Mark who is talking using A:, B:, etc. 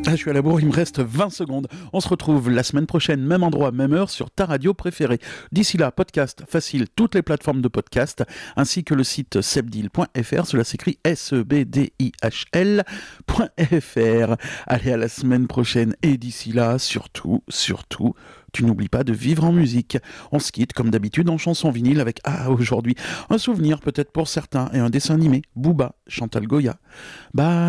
A: Je suis à la bourre, il me reste 20 secondes. On se retrouve la semaine prochaine, même endroit, même heure, sur ta radio préférée. D'ici là, podcast facile, toutes les plateformes de podcast, ainsi que le site sebdil.fr, cela s'écrit sebdihl.fr. Allez, à la semaine prochaine, et d'ici là, surtout, tu n'oublies pas de vivre en musique. On se quitte, comme d'habitude, en chanson vinyle avec, aujourd'hui, un souvenir peut-être pour certains, et un dessin animé, Booba, Chantal Goya. Bye.